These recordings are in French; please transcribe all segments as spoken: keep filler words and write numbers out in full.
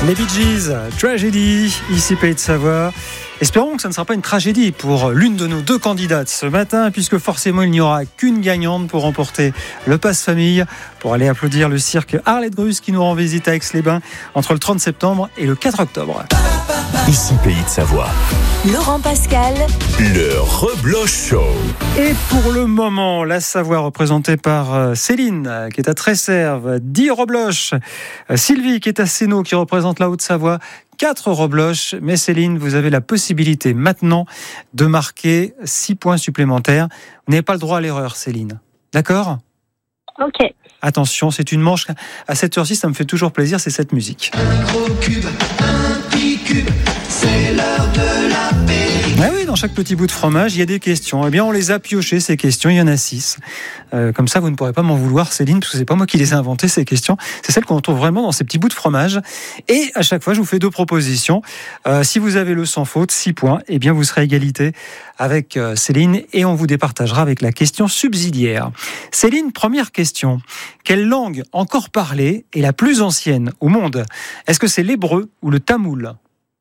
Les Bee Gees, Tragedy, ici Pays de Savoie. Espérons que ça ne sera pas une tragédie pour l'une de nos deux candidates ce matin, puisque forcément il n'y aura qu'une gagnante pour remporter le pass famille, pour aller applaudir le cirque Arlette Gruss qui nous rend visite à Aix-les-Bains entre le trente septembre et le quatre octobre. Ici Pays de Savoie. Laurent Pascal. Le Rebloche Show. Et pour le moment, la Savoie représentée par Céline qui est à Tresserve, dix rebloches, Sylvie qui est à Sénaux qui représente la Haute-Savoie, quatre rebloches. Mais Céline, vous avez la possibilité maintenant de marquer six points supplémentaires. Vous n'avez pas le droit à l'erreur, Céline. D'accord ? Ok. Attention, c'est une manche. À cette heure-ci, ça me fait toujours plaisir, c'est cette musique. Un gros cube, un petit cube, c'est l'heure de l'apéro. Ah oui, dans chaque petit bout de fromage, il y a des questions. Eh bien, on les a piochées, ces questions. Il y en a six. Euh, comme ça, vous ne pourrez pas m'en vouloir, Céline, parce que c'est pas moi qui les ai inventées, ces questions. C'est celles qu'on retrouve vraiment dans ces petits bouts de fromage. Et à chaque fois, je vous fais deux propositions. Euh, si vous avez le sans faute, six points, eh bien, vous serez à égalité avec euh, Céline et on vous départagera avec la question subsidiaire. Céline, première question. Quelle langue encore parlée est la plus ancienne au monde ? Est-ce que c'est l'hébreu ou le tamoul ?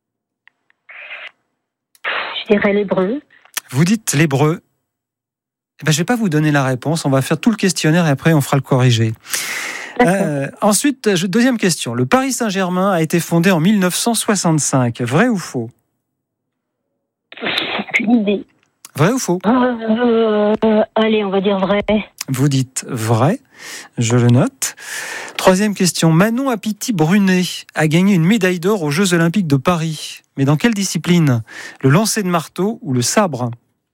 Je dirais l'hébreu. Vous dites l'hébreu. Eh ben, je ne vais pas vous donner la réponse. On va faire tout le questionnaire et après, on fera le corriger. Euh, ensuite, deuxième question. Le Paris Saint-Germain a été fondé en dix-neuf cent soixante-cinq. Vrai ou faux ? Aucune idée. Vrai ou faux ? euh, euh, Allez, on va dire vrai. Vous dites vrai. Je le note. Troisième question. Manon Apiti-Brunet a gagné une médaille d'or aux Jeux Olympiques de Paris. Mais dans quelle discipline ? Le lancer de marteau ou le sabre ?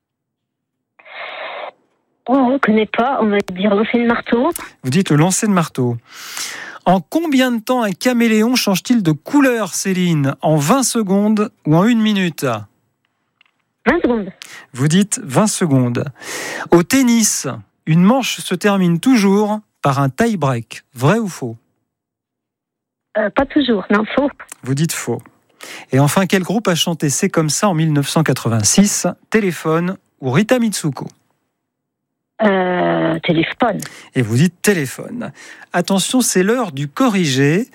Oh, on ne connaît pas, on va dire lancer de marteau. Vous dites le lancer de marteau. En combien de temps un caméléon change-t-il de couleur, Céline ? En vingt secondes ou en une minute ? vingt secondes. Vous dites vingt secondes. Au tennis, une manche se termine toujours par un tie-break. Vrai ou faux ? Euh, pas toujours, non, faux. Vous dites faux. Et enfin, quel groupe a chanté C'est comme ça en dix-neuf cent quatre-vingt-six ? Téléphone ou Rita Mitsuko ? Euh, téléphone. Et vous dites téléphone. Attention, c'est l'heure du corrigé.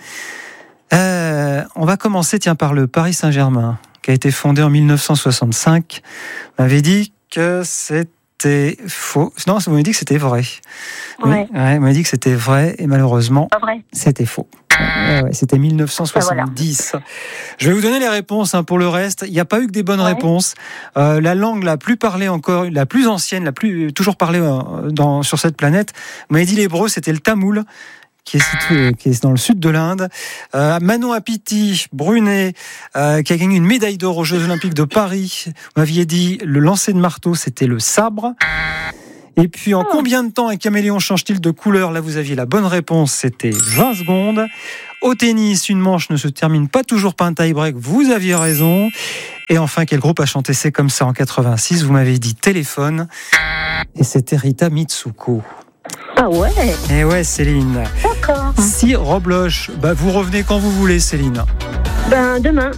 Euh, on va commencer tiens, par le Paris Saint-Germain, qui a été fondé en dix-neuf cent soixante-cinq. Vous m'avez dit que c'était faux. Non, vous m'avez dit que c'était vrai. Ouais. Oui, ouais, vous m'avez dit que c'était vrai et malheureusement, Pas vrai. c'était faux. Ouais, ouais, c'était dix-neuf cent soixante-dix. Voilà. Je vais vous donner les réponses hein, pour le reste. Il n'y a pas eu que des bonnes ouais. réponses. Euh, la langue la plus parlée encore, la plus ancienne, la plus toujours parlée euh, dans, sur cette planète, vous m'avez dit l'hébreu, c'était le tamoul, qui est situé, qui est dans le sud de l'Inde. Euh, Manon Apiti-Brunet, euh, qui a gagné une médaille d'or aux Jeux Olympiques de Paris. Vous m'aviez dit le lancer de marteau, c'était le sabre. Et puis, en combien de temps un caméléon change-t-il de couleur ? Là, vous aviez la bonne réponse, c'était vingt secondes. Au tennis, une manche ne se termine pas toujours par un tie-break, vous aviez raison. Et enfin, quel groupe a chanté C'est comme ça en quatre-vingt-six ? Vous m'avez dit téléphone. Et c'était Rita Mitsuko. Ah ouais ? Et ouais, Céline. D'accord. Si rebloche, bah, vous revenez quand vous voulez, Céline. Ben, demain.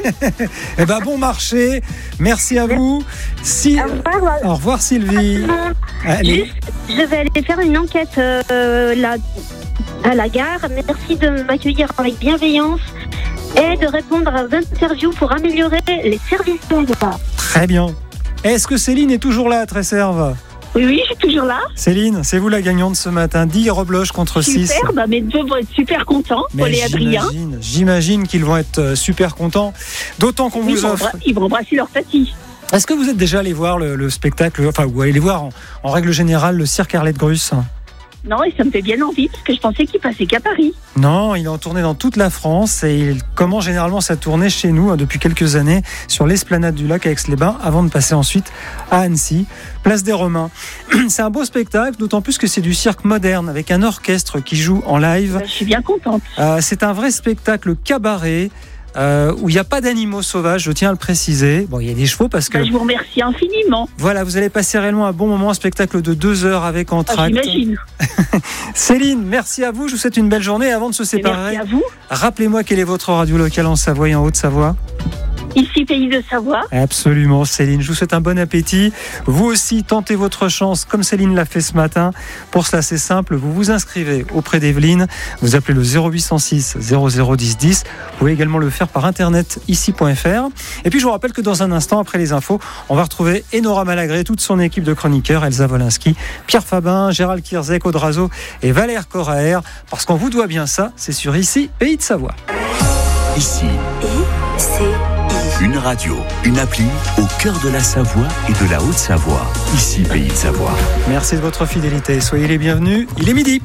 Eh ben, bon marché. Merci à vous. Si... Au revoir. Au revoir, Sylvie. Allez. Juste, je vais aller faire une enquête euh, là, à la gare. Merci de m'accueillir avec bienveillance et de répondre aux interviews pour améliorer les services de l'État. Très bien. Est-ce que Céline est toujours là à Tresserve ? Oui, oui, je suis toujours là. Céline, c'est vous la gagnante ce matin. dix rebloches contre six. Super, bah mes deux vont être super contents. Paul et Adrien. J'imagine, j'imagine qu'ils vont être super contents. D'autant qu'on ils vous vont offre... Ils vont embrasser leur tati. Est-ce que vous êtes déjà allé voir le, le spectacle, enfin, ou allez voir en, en règle générale le cirque Arlette Gruss ? Non, et ça me fait bien envie, parce que je pensais qu'il passait qu'à Paris. Non, il est en tournée dans toute la France et il commence généralement sa tournée chez nous hein, depuis quelques années sur l'esplanade du lac à Aix-les-Bains avant de passer ensuite à Annecy, place des Romains. C'est un beau spectacle, d'autant plus que c'est du cirque moderne avec un orchestre qui joue en live. Je suis bien contente. Euh, c'est un vrai spectacle cabaret. Euh, où il n'y a pas d'animaux sauvages, je tiens à le préciser. Bon, il y a des chevaux parce que... Ben, je vous remercie infiniment. Voilà, vous allez passer réellement un bon moment, un spectacle de deux heures avec entracte. Ah, j'imagine. Céline, merci à vous, je vous souhaite une belle journée. Avant de se séparer, merci à vous. Rappelez-moi quelle est votre radio locale en Savoie et en Haute-Savoie ? ici Pays de Savoie. Absolument Céline, je vous souhaite un bon appétit. Vous aussi tentez votre chance comme Céline l'a fait ce matin. Pour cela c'est simple, vous vous inscrivez auprès d'Evelyne, vous appelez le zéro huit cent six zéro zéro dix dix. Vous pouvez également le faire par internet ici point f r. Et puis je vous rappelle que dans un instant après les infos, on va retrouver Enora Malagré, toute son équipe de chroniqueurs, Elsa Wolinski, Pierre Fabin, Gérald Kierzek, Audrazo et Valère Coraer, parce qu'on vous doit bien ça, c'est sur Ici Pays de Savoie. Ici, I, C, I. une radio, une appli au cœur de la Savoie et de la Haute-Savoie. Ici Pays de Savoie. Merci de votre fidélité, soyez les bienvenus, il est midi.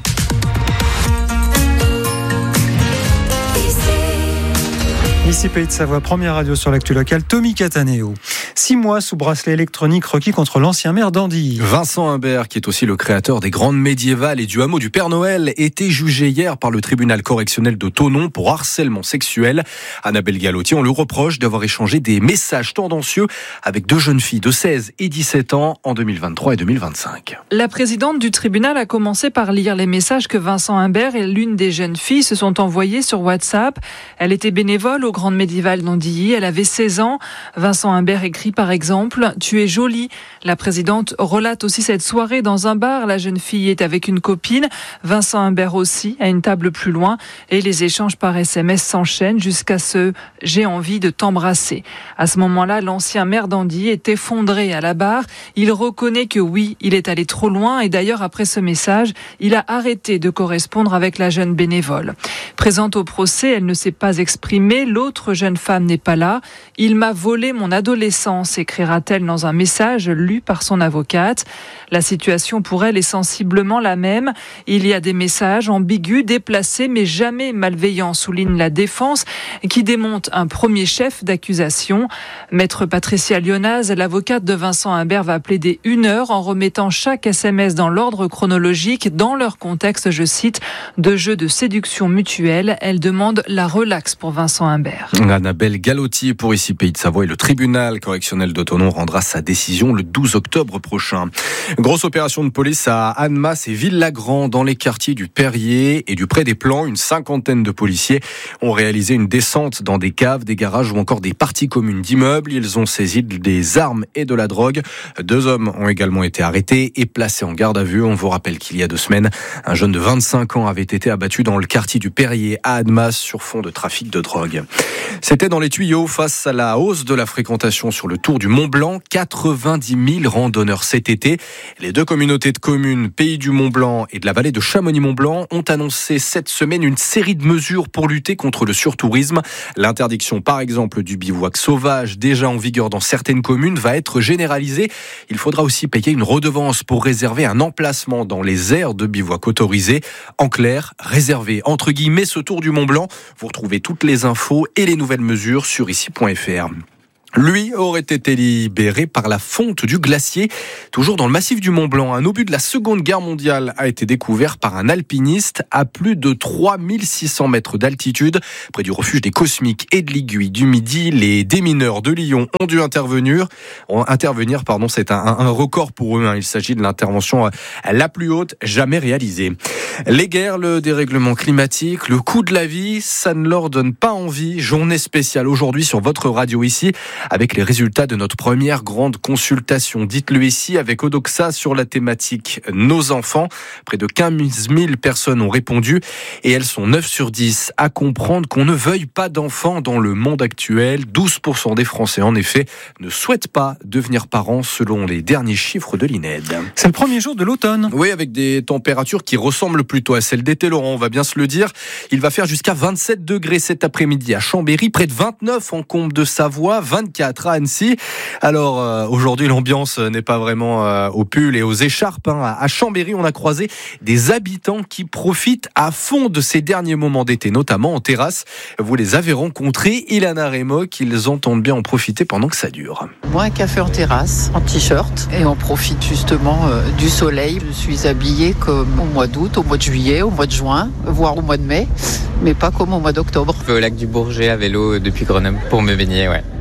Ici Pays de Savoie, première radio sur l'actu locale, Tommy Cataneo. Six mois sous bracelet électronique requis contre l'ancien maire d'Andilly. Vincent Humbert, qui est aussi le créateur des Grandes Médiévales et du hameau du Père Noël, était jugé hier par le tribunal correctionnel de Thonon pour harcèlement sexuel. Annabelle Gallotti, on le reproche d'avoir échangé des messages tendancieux avec deux jeunes filles de seize et dix-sept ans en deux mille vingt-trois et deux mille vingt-cinq. La présidente du tribunal a commencé par lire les messages que Vincent Humbert et l'une des jeunes filles se sont envoyés sur WhatsApp. Elle était bénévole aux Grandes Médiévales d'Andilly, elle avait seize ans. Vincent Humbert écrit par exemple « Tu es jolie ». La présidente relate aussi cette soirée dans un bar. La jeune fille est avec une copine. Vincent Humbert aussi, à une table plus loin. Et les échanges par S M S s'enchaînent jusqu'à ce « J'ai envie de t'embrasser ». À ce moment-là, l'ancien maire d'Andilly est effondré à la barre. Il reconnaît que oui, il est allé trop loin. Et d'ailleurs, après ce message, il a arrêté de correspondre avec la jeune bénévole. Présente au procès, elle ne s'est pas exprimée. L'autre jeune femme n'est pas là. « Il m'a volé mon adolescence », écrira-t-elle dans un message lu par son avocate. La situation pour elle est sensiblement la même. Il y a des messages ambigus, déplacés, mais jamais malveillants, souligne la défense, qui démonte un premier chef d'accusation. Maître Patricia Lyonaz, l'avocate de Vincent Humbert, va plaider une heure en remettant chaque S M S dans l'ordre chronologique, dans leur contexte, je cite, de jeu de séduction mutuelle. Elle demande la relaxe pour Vincent Humbert. Annabelle Gallotti pour Ici Pays de Savoie et le tribunal correctionnel de Thonon rendra sa décision le douze octobre prochain. Grosse opération de police à Annemasse et Villagrand dans les quartiers du Perrier et du Pré des Plans. Une cinquantaine de policiers ont réalisé une descente dans des caves, des garages ou encore des parties communes d'immeubles. Ils ont saisi des armes et de la drogue. Deux hommes ont également été arrêtés et placés en garde à vue. On vous rappelle qu'il y a deux semaines, un jeune de vingt-cinq ans avait été abattu dans le quartier du Perrier à Annemasse sur fond de trafic de drogue. C'était dans les tuyaux face à la hausse de la fréquentation sur le Tour du Mont-Blanc. quatre-vingt-dix mille randonneurs cet été. Les deux communautés de communes, Pays du Mont-Blanc et de la vallée de Chamonix-Mont-Blanc, ont annoncé cette semaine une série de mesures pour lutter contre le surtourisme. L'interdiction, par exemple, du bivouac sauvage, déjà en vigueur dans certaines communes, va être généralisée. Il faudra aussi payer une redevance pour réserver un emplacement dans les aires de bivouac autorisées. En clair, réserver entre guillemets ce Tour du Mont-Blanc. Vous retrouvez toutes les infos et les nouvelles mesures sur ici point f r. Lui aurait été libéré par la fonte du glacier, toujours dans le massif du Mont-Blanc. Un obus de la Seconde Guerre mondiale a été découvert par un alpiniste à plus de trois mille six cents mètres d'altitude, près du refuge des Cosmiques et de l'Aiguille du Midi. Les démineurs de Lyon ont dû intervenir. Intervenir, pardon, c'est un, un record pour eux. Hein. Il s'agit de l'intervention la plus haute jamais réalisée. Les guerres, le dérèglement climatique, le coût de la vie, ça ne leur donne pas envie. Journée spéciale aujourd'hui sur votre radio ici, avec les résultats de notre première grande consultation. Dites-le ici avec Odoxa sur la thématique Nos enfants. Près de quinze mille personnes ont répondu et elles sont neuf sur dix à comprendre qu'on ne veuille pas d'enfants dans le monde actuel. douze pour cent des Français, en effet, ne souhaitent pas devenir parents selon les derniers chiffres de l'I N E D. C'est le premier jour de l'automne. Oui, avec des températures qui ressemblent plutôt à celles d'été, Laurent, on va bien se le dire. Il va faire jusqu'à vingt-sept degrés cet après-midi à Chambéry, près de vingt-neuf en Combe de Savoie, vingt-quatre à Annecy. Alors euh, aujourd'hui l'ambiance n'est pas vraiment euh, au pull et aux écharpes. Hein. À Chambéry, on a croisé des habitants qui profitent à fond de ces derniers moments d'été, notamment en terrasse. Vous les avez rencontrés, Ilana Remo, qu'ils entendent bien en profiter pendant que ça dure. Moi, un café en terrasse, en t-shirt, et on profite justement euh, du soleil. Je suis habillée comme au mois d'août, au mois de juillet, au mois de juin, voire au mois de mai, mais pas comme au mois d'octobre. Je vais au lac du Bourget à vélo depuis Grenoble pour me baigner, ouais. Un des avantages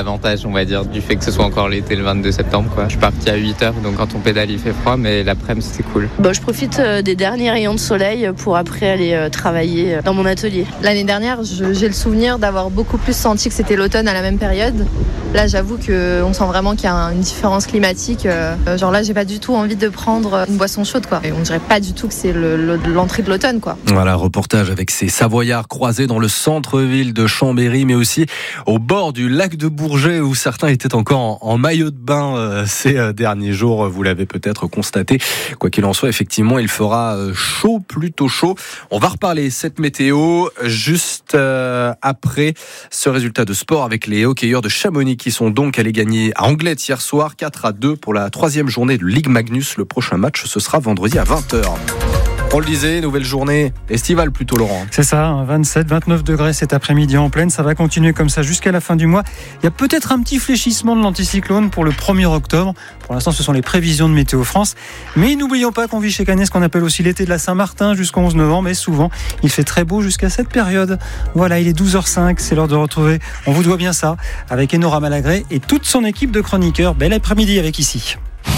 l'avantage, on va dire, du fait que ce soit encore l'été le vingt-deux septembre, quoi. Je suis parti à huit heures, donc quand on pédale, il fait froid, mais l'après-midi, c'est cool. Bon, je profite euh, des derniers rayons de soleil pour après aller euh, travailler euh, dans mon atelier. L'année dernière, je, j'ai le souvenir d'avoir beaucoup plus senti que c'était l'automne à la même période. Là, j'avoue qu'on sent vraiment qu'il y a une différence climatique. Euh, genre là, j'ai pas du tout envie de prendre une boisson chaude, quoi. Et on dirait pas du tout que c'est le, le, l'entrée de l'automne, quoi. Voilà, reportage avec ces Savoyards croisés dans le centre-ville de Chambéry, mais aussi au bord du lac de Bourget, où certains étaient encore en, en maillot de bain euh, ces euh, derniers jours. Vous l'avez peut-être constaté. Quoi qu'il en soit, effectivement, il fera euh, chaud, plutôt chaud. On va reparler cette météo juste euh, après ce résultat de sport avec les hockeyeurs de Chamonix qui sont donc allés gagner à Anglet hier soir quatre à deux pour la troisième journée de Ligue Magnus. Le prochain match, ce sera vendredi à vingt heures. On le disait, nouvelle journée estivale plutôt, Laurent. C'est ça, vingt-sept, vingt-neuf degrés cet après-midi en pleine. Ça va continuer comme ça jusqu'à la fin du mois. Il y a peut-être un petit fléchissement de l'anticyclone pour le premier octobre. Pour l'instant, ce sont les prévisions de Météo France. Mais n'oublions pas qu'on vit chaque année ce qu'on appelle aussi l'été de la Saint-Martin jusqu'au onze novembre. Mais souvent, il fait très beau jusqu'à cette période. Voilà, il est douze heures cinq. C'est l'heure de retrouver On vous doit bien ça avec Enora Malagré et toute son équipe de chroniqueurs. Bel après-midi avec Ici.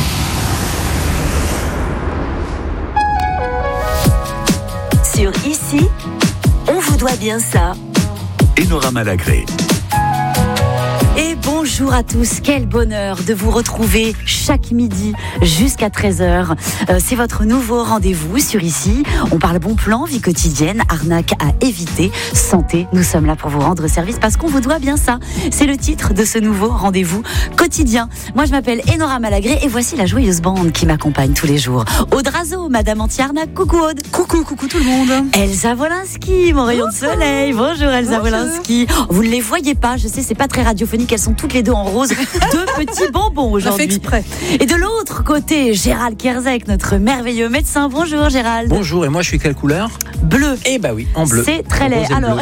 Sur Ici, on vous doit bien ça. Enora Malagré. Et bonjour à tous, quel bonheur de vous retrouver chaque midi jusqu'à treize heures. Euh, c'est votre nouveau rendez-vous sur Ici. On parle bon plan, vie quotidienne, arnaque à éviter, santé. Nous sommes là pour vous rendre service parce qu'on vous doit bien ça. C'est le titre de ce nouveau rendez-vous quotidien. Moi, je m'appelle Enora Malagré et voici la joyeuse bande qui m'accompagne tous les jours. Aude Razo, Madame Anti-Arnaque, coucou Aude. Coucou, coucou tout le monde. Elsa Wolinski, mon rayon de soleil. Bonjour Elsa Bonjour. Wolinski. Vous ne les voyez pas, je sais, c'est pas très radiophonique. Elles sont toutes les deux en rose. Deux petits bonbons aujourd'hui. On fait exprès. Et de l'autre côté, Gérald Kierzek, notre merveilleux médecin. Bonjour Gérald. Bonjour, et moi je suis quelle couleur ? Bleu. Eh bah oui, en bleu. C'est très laid. Alors,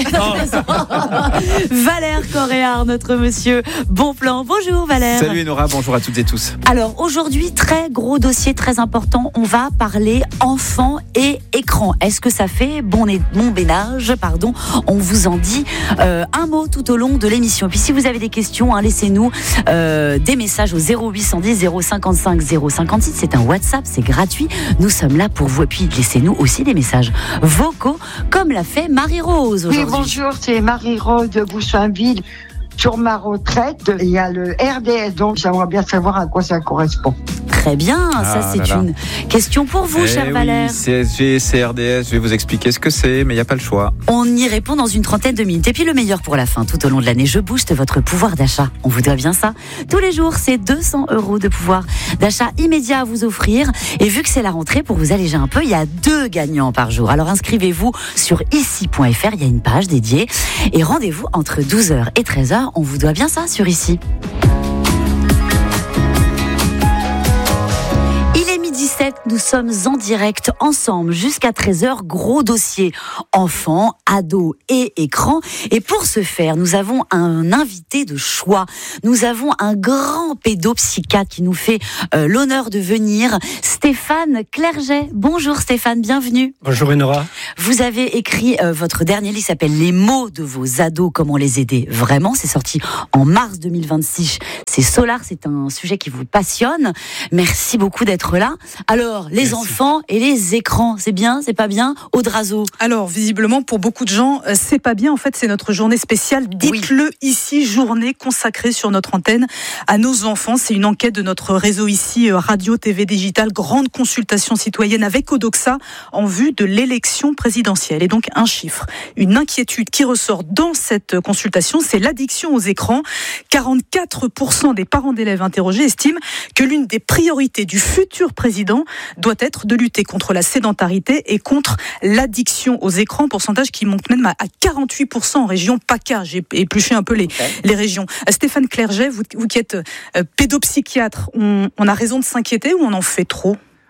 Valère Coréard, notre monsieur Bon Plan. Bonjour Valère. Salut Enora, bonjour à toutes et tous. Alors aujourd'hui, très gros dossier, très important. On va parler enfants et écran. Est-ce que ça fait bon, bon ménage, pardon. On vous en dit euh, un mot tout au long de l'émission. Et puis si vous avez des questions, hein, laissez-nous euh, des messages au zéro huit cent dix zéro cinquante-cinq zéro cinquante-six. C'est un WhatsApp, c'est gratuit. Nous sommes là pour vous. Et puis laissez-nous aussi des messages vocaux, comme l'a fait Marie-Rose aujourd'hui. Oui, bonjour, c'est Marie-Rose de Goussainville. Sur ma retraite, il y a le R D S, donc j'aimerais bien savoir à quoi ça correspond. Très bien, ah, ça c'est là une là. question pour vous, eh cher oui, Valère. C S G, C R D S, je vais vous expliquer ce que c'est, mais il n'y a pas le choix. On y répond dans une trentaine de minutes. Et puis le meilleur pour la fin, tout au long de l'année, je booste votre pouvoir d'achat. On vous doit bien ça. Tous les jours, c'est deux cents euros de pouvoir d'achat immédiat à vous offrir. Et vu que c'est la rentrée, pour vous alléger un peu, il y a deux gagnants par jour. Alors inscrivez-vous sur ici point f r, il y a une page dédiée. Et rendez-vous entre douze heures et treize heures. On vous doit bien ça sur Ici. dix-sept, nous sommes en direct ensemble jusqu'à treize heures, gros dossier enfants, ados et écrans. Et pour ce faire, nous avons un invité de choix. Nous avons un grand pédopsychiatre qui nous fait euh, l'honneur de venir, Stéphane Clerget. Bonjour Stéphane, bienvenue. Bonjour Enora. Vous avez écrit euh, votre dernier livre, s'appelle Les mots de vos ados, comment les aider vraiment. C'est sorti en mars deux mille vingt-six. C'est Solar, c'est un sujet qui vous passionne. Merci beaucoup d'être là. Alors, les Merci. enfants et les écrans, c'est bien, c'est pas bien? Aude Razo. Alors, visiblement, pour beaucoup de gens, c'est pas bien. En fait, c'est notre journée spéciale. Dites-le oui. Ici, journée consacrée sur notre antenne à nos enfants. C'est une enquête de notre réseau ici, radio, T V digital, grande consultation citoyenne avec Odoxa en vue de l'élection présidentielle. Et donc, un chiffre, une inquiétude qui ressort dans cette consultation, c'est l'addiction aux écrans. quarante-quatre pour cent des parents d'élèves interrogés estiment que l'une des priorités du futur président doit être de lutter contre la sédentarité et contre l'addiction aux écrans, pourcentage qui monte même à quarante-huit pour cent en région PACA. J'ai épluché un peu les, okay. les régions. Stéphane Clerget, vous, vous qui êtes euh, pédopsychiatre, on, on a raison de s'inquiéter ou on en fait trop ?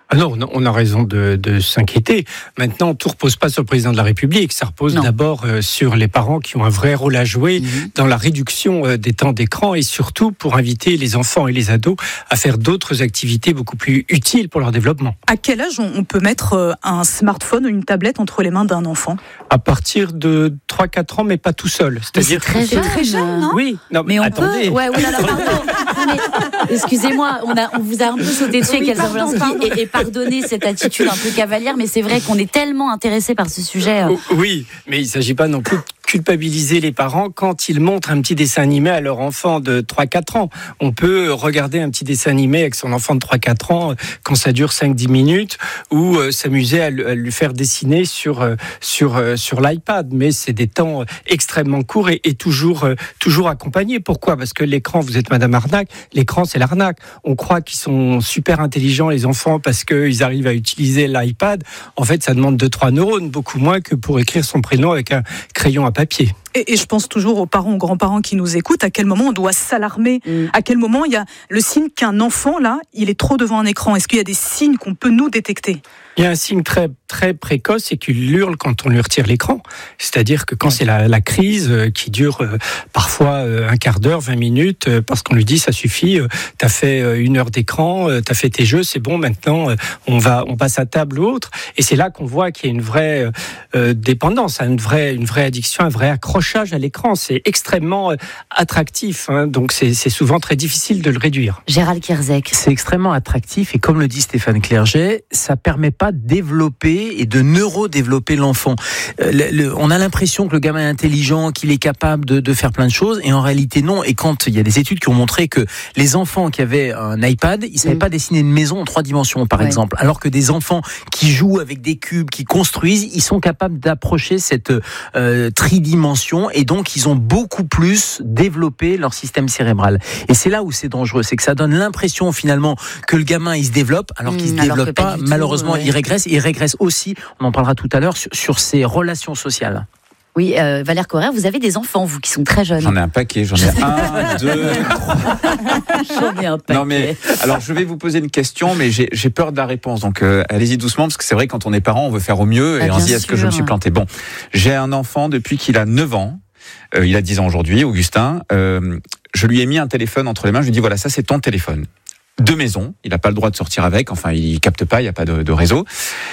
Ah non, on a raison de, de s'inquiéter. Maintenant, tout ne repose pas sur le président de la République. Ça repose non. d'abord euh, sur les parents qui ont un vrai rôle à jouer mmh. dans la réduction euh, des temps d'écran et surtout pour inviter les enfants et les ados à faire d'autres activités beaucoup plus utiles pour leur développement. À quel âge on peut mettre euh, un smartphone ou une tablette entre les mains d'un enfant ? À partir de trois quatre ans, mais pas tout seul. C'est-à-dire c'est très, jeune, très jeune, non ? Oui, non, mais, mais on attendez. peut. Ouais, ouais, là, là, pardon. Mais, excusez-moi, on, a, on vous a un peu sauté dessus avec oui, Elsa Wolinski et, et pardonnez cette attitude un peu cavalière, mais c'est vrai qu'on est tellement intéressé par ce sujet. Oui, mais il ne s'agit pas non plus de culpabiliser les parents quand ils montrent un petit dessin animé à leur enfant de trois quatre ans. On peut regarder un petit dessin animé avec son enfant de trois quatre ans quand ça dure cinq dix minutes ou euh, s'amuser à, à lui faire dessiner sur, euh, sur, euh, sur l'iPad. Mais c'est des temps extrêmement courts et, et toujours, euh, toujours accompagnés. Pourquoi ? Parce que l'écran, vous êtes Madame Arnaque, l'écran c'est l'arnaque. On croit qu'ils sont super intelligents les enfants parce qu'ils arrivent à utiliser l'iPad. En fait, ça demande deux trois neurones, beaucoup moins que pour écrire son prénom avec un crayon à papier. Et, et je pense toujours aux parents, aux grands-parents qui nous écoutent, à quel moment on doit s'alarmer, mmh. à quel moment il y a le signe qu'un enfant, là, il est trop devant un écran. Est-ce qu'il y a des signes qu'on peut nous détecter ? Il y a un signe très, très précoce, c'est qu'il hurle quand on lui retire l'écran. C'est-à-dire que quand c'est la, la crise qui dure euh, parfois euh, un quart d'heure, vingt minutes, euh, parce qu'on lui dit ça suffit, euh, t'as fait euh, une heure d'écran, euh, t'as fait tes jeux, c'est bon, maintenant euh, on va, on passe à table ou autre. Et c'est là qu'on voit qu'il y a une vraie euh, dépendance, une vraie, une vraie addiction, un vrai accrochage à l'écran. C'est extrêmement euh, attractif, hein, donc c'est, c'est souvent très difficile de le réduire. Gérald Kierzek. C'est extrêmement attractif et comme le dit Stéphane Clerget, ça permet pas de développer et de neurodévelopper l'enfant. Euh, le, le, on a l'impression que le gamin est intelligent, qu'il est capable de, de faire plein de choses, et en réalité non. Et quand il y a des études qui ont montré que les enfants qui avaient un iPad, ils savaient mmh. pas dessiner une maison en trois dimensions, par ouais. exemple, alors que des enfants qui jouent avec des cubes, qui construisent, ils sont capables d'approcher cette euh, tridimension, et donc ils ont beaucoup plus développé leur système cérébral. Et c'est là où c'est dangereux, c'est que ça donne l'impression finalement que le gamin il se développe, alors qu'il mmh, se développe pas. pas malheureusement, ouais. il régresse. Il régresse aussi, on en parlera tout à l'heure, sur, sur ses relations sociales. Oui, euh, Valère Correa, vous avez des enfants, vous qui sont très jeunes. J'en ai un paquet, j'en ai un, deux, trois. J'en ai un paquet. Non mais, alors je vais vous poser une question, mais j'ai, j'ai peur de la réponse, donc euh, allez-y doucement, parce que c'est vrai quand on est parent, on veut faire au mieux, et ah, on se dit, est-ce que je me suis planté ? Bon, j'ai un enfant depuis qu'il a neuf ans, euh, il a dix ans aujourd'hui, Augustin, euh, je lui ai mis un téléphone entre les mains, je lui ai dit, voilà, ça c'est ton téléphone. De maison, il n'a pas le droit de sortir avec, enfin il capte pas, il n'y a pas de, de réseau.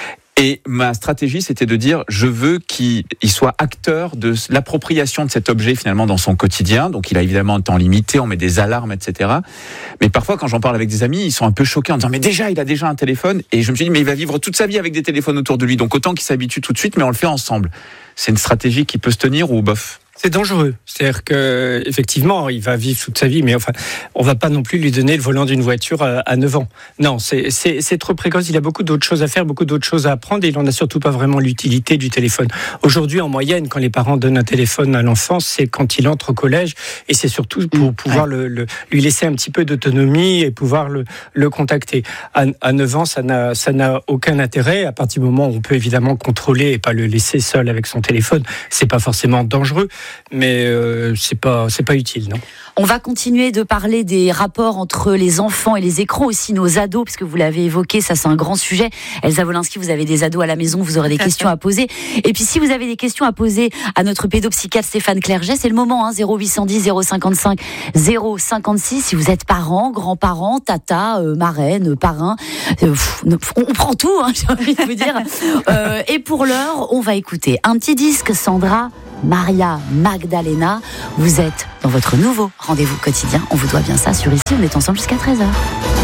Et ma stratégie, c'était de dire, je veux qu'il soit acteur de l'appropriation de cet objet finalement dans son quotidien. Donc il a évidemment un temps limité, on met des alarmes, et cetera. Mais parfois, quand j'en parle avec des amis, ils sont un peu choqués en disant, mais déjà, il a déjà un téléphone. Et je me suis dit, mais il va vivre toute sa vie avec des téléphones autour de lui. Donc autant qu'il s'habitue tout de suite, mais on le fait ensemble. C'est une stratégie qui peut se tenir ou bof ? C'est dangereux. C'est-à-dire que effectivement, il va vivre toute sa vie, mais enfin, on va pas non plus lui donner le volant d'une voiture à, à neuf ans. Non, c'est, c'est, c'est trop précoce. Il a beaucoup d'autres choses à faire, beaucoup d'autres choses à apprendre, et il en a surtout pas vraiment l'utilité du téléphone. Aujourd'hui, en moyenne, quand les parents donnent un téléphone à l'enfant, c'est quand il entre au collège, et c'est surtout pour pouvoir ouais. le, le, lui laisser un petit peu d'autonomie et pouvoir le, le contacter. À, à neuf ans, ça n'a, ça n'a aucun intérêt. À partir du moment où on peut évidemment contrôler et pas le laisser seul avec son téléphone, c'est pas forcément dangereux. Mais euh, c'est pas c'est pas utile, non. On va continuer de parler des rapports entre les enfants et les écrans, aussi nos ados, parce que vous l'avez évoqué, ça c'est un grand sujet. Elsa Wolinski, vous avez des ados à la maison, vous aurez des questions à poser. Et puis si vous avez des questions à poser à notre pédopsychiatre Stéphane Clerget, c'est le moment, hein, zéro huit cent dix zéro cinquante-cinq zéro cinquante-six. Si vous êtes parent, grand-parent, tata, euh, marraine, parrain, euh, pff, on, on prend tout, hein, j'ai envie de vous dire. Euh, et pour l'heure, on va écouter un petit disque, Sandra Maria Magdalena. Vous êtes dans votre nouveau rendez-vous quotidien. On vous doit bien ça sur Ici. On est ensemble jusqu'à treize heures.